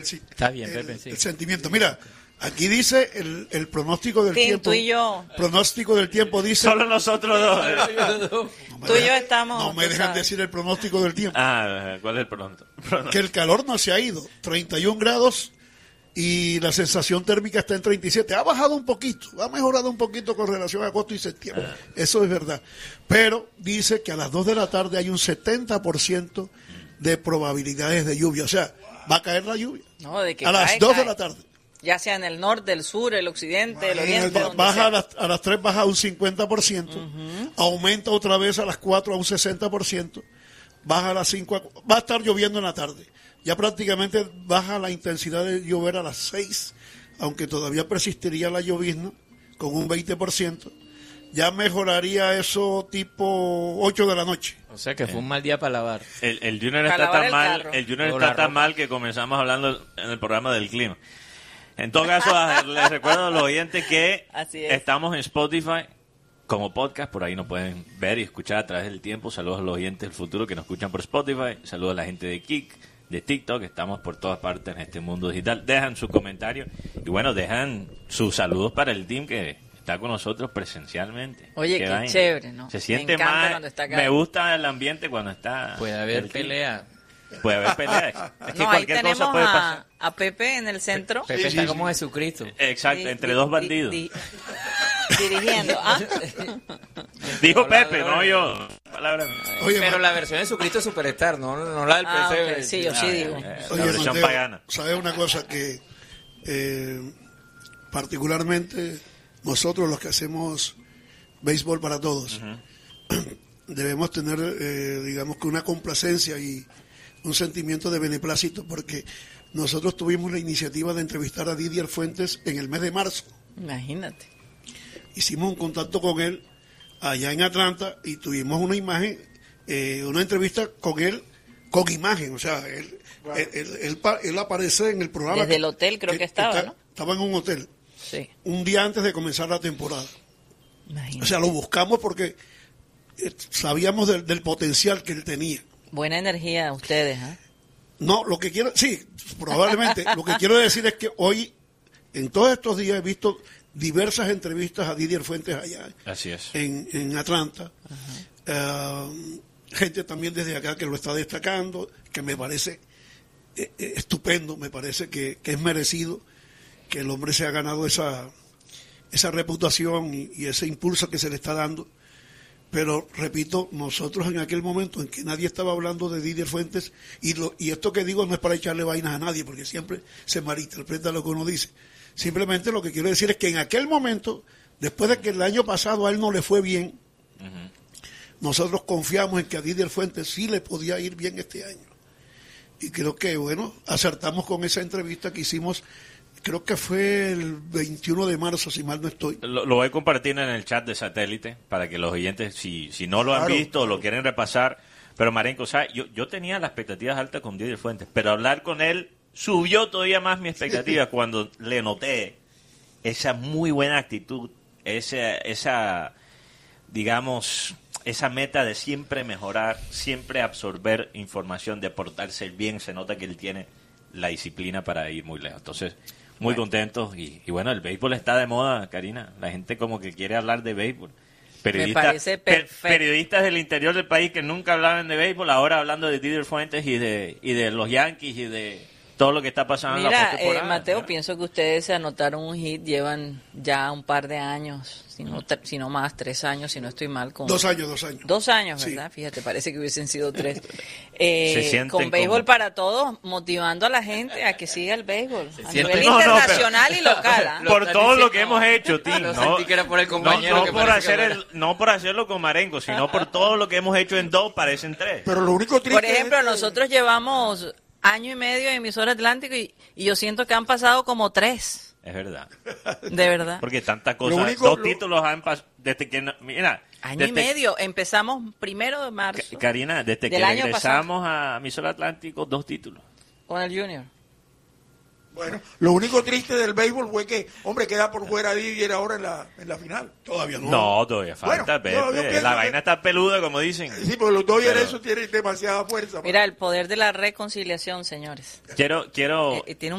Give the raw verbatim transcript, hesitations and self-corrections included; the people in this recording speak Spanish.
Sí, Está bien, el, Pepe, sí. el sentimiento. Mira, aquí dice el, el pronóstico del Tim, tiempo. tú y yo. Pronóstico del tiempo dice. Solo nosotros dos. No me Tú y yo dejan- estamos, No me tú dejan sabes. decir el pronóstico del tiempo. Ah, ¿cuál es el pronto? Que el calor no se ha ido. treinta y un grados y la sensación térmica está en treinta y siete. Ha bajado un poquito, ha mejorado un poquito con relación a agosto y septiembre. Eso es verdad. Pero dice que a las dos de la tarde hay un setenta por ciento de probabilidades de lluvia. O sea, va a caer la lluvia. No, de que a las cae, dos de cae. la tarde. Ya sea en el norte, el sur, el occidente, el Ba- oriente, donde baja sea. a las, a las tres baja un cincuenta por ciento, aumenta otra vez a las cuatro a un sesenta por ciento, baja a las cinco, a- va a estar lloviendo en la tarde. Ya prácticamente baja la intensidad de llover a las seis, aunque todavía persistiría la llovizna con un veinte por ciento. Ya mejoraría eso tipo ocho de la noche. O sea que fue un mal día para lavar. El, el Junior Para está lavar tan el mal, carro. el Junior O está la tan ropa. mal que comenzamos hablando en el programa del clima. En todo caso, a- les recuerdo a los oyentes que Así es. estamos en Spotify como podcast, por ahí nos pueden ver y escuchar a través del tiempo. Saludos a los oyentes del futuro que nos escuchan por Spotify. Saludos a la gente de Kik, de TikTok, estamos por todas partes en este mundo digital. Dejan su comentario y bueno, dejan sus saludos para el team que está con nosotros presencialmente. Oye, qué vaina. chévere, ¿no? Se Me siente encanta más, cuando está acá. me gusta el ambiente cuando está. Puede haber el team. pelea. Puede haber pelea. Es que No, ahí cualquier tenemos cosa puede a, pasar. a Pepe en el centro. Pepe Sí, está sí, como sí. Jesucristo. Exacto, Di- entre di- dos di- bandidos. di- dirigiendo. ¿Ah? Dijo Hola, Pepe, hola. no yo. Palabra mía. Oye, Pero Ma- la versión de Jesucristo Superstar, no, no la del Ah, pesebre. ok, sí, yo sí Ah, digo. eh, Oye, la versión Mateo, pagana. ¿sabes una cosa? Que eh, particularmente nosotros los que hacemos béisbol para todos, debemos tener, eh, digamos que una complacencia y un sentimiento de beneplácito, porque nosotros tuvimos la iniciativa de entrevistar a Didier Fuentes en el mes de marzo. Imagínate. Hicimos un contacto con él allá en Atlanta y tuvimos una imagen, eh, una entrevista con él con imagen, o sea, él, él, él- él pa- él aparece en el programa. Desde el hotel creo que estaba, está- ¿no? Estaba en un hotel, Sí. un día antes de comenzar la temporada. Imagínate. O sea, lo buscamos porque eh, sabíamos del, del potencial que él tenía. Buena energía ustedes, ¿ah? No, lo que quiero, sí, probablemente, lo que quiero decir es que hoy, en todos estos días, he visto diversas entrevistas a Didier Fuentes allá Así es. en, en Atlanta. Eh, gente también desde acá que lo está destacando, que me parece eh, eh, estupendo, me parece que, que es merecido que el hombre se ha ganado esa, esa reputación y, y ese impulso que se le está dando. Pero, repito, nosotros en aquel momento en que nadie estaba hablando de Didier Fuentes, y, lo, y esto que digo no es para echarle vainas a nadie, porque siempre se malinterpreta lo que uno dice. Simplemente lo que quiero decir es que en aquel momento, después de que el año pasado a él no le fue bien, nosotros confiamos en que a Didier Fuentes sí le podía ir bien este año. Y creo que, bueno, acertamos con esa entrevista que hicimos, creo que fue el veintiuno de marzo, si mal no estoy. Lo, lo voy a compartir en el chat de satélite para que los oyentes, si, si no lo han Claro. visto o lo quieren repasar. Pero Marenco, o sea, yo, yo tenía las expectativas altas con Didier Fuentes, pero hablar con él subió todavía más mi expectativa cuando le noté esa muy buena actitud, esa, esa, digamos, esa meta de siempre mejorar, siempre absorber información, de portarse bien. Se nota que él tiene la disciplina para ir muy lejos. Entonces, muy contentos. Y, y bueno, el béisbol está de moda, Karina. La gente como que quiere hablar de béisbol. Periodistas, parece per- perfecto. periodistas del interior del país que nunca hablaban de béisbol, ahora hablando de Didier Fuentes y de, y de los Yankees y de todo lo que está pasando en la Mira, eh, postemporada. Mateo, ¿no? pienso que ustedes se anotaron un hit, llevan ya un par de años, si no, tre- si no más, tres años, si no estoy mal. Con Dos años, dos años. Dos años, Sí. ¿verdad? Fíjate, parece que hubiesen sido tres. Eh, Se sienten con béisbol como- para todos, motivando a la gente a que siga el béisbol. A sienten- nivel No, no, pero- internacional y local. ¿ah? Lo Por están todo lo diciendo- que hemos hecho, Tim. Lo No, sentí que era por el compañero no, no que por parece que hacer hablara. el, no por hacerlo con Marengo, sino por todo lo que hemos hecho en dos, parecen tres. Pero lo único triste Por ejemplo, es que- nosotros llevamos año y medio en emisora Atlántico y, y yo siento que han pasado como tres, Es verdad. de verdad. Porque tantas Lo cosas. único- dos lo- títulos han pasado. Desde que. no- Mira. Año desde- y medio, empezamos primero de marzo Ca- Karina, desde que del año regresamos a Emisora Atlántico, dos títulos. con el Junior. Bueno, lo único triste del béisbol fue que, hombre, queda por fuera Didier ahora en la, en la final. Todavía no. No, todavía falta, Bueno, yo- yo Pepe. pienso La que- vaina está peluda, como dicen. Sí, porque los Dodgers Pero- eso tienen demasiada fuerza. Mira, el poder de la reconciliación, señores. Quiero, quiero Eh, eh, tiene un